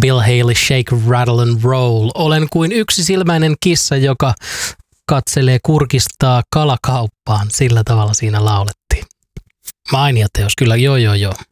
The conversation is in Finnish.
Bill Haley, Shake, Rattle and Roll. Olen kuin yksisilmäinen kissa, joka katselee kurkistaa kalakauppaan. Sillä tavalla siinä laulettiin. Mainio teos, kyllä, joo.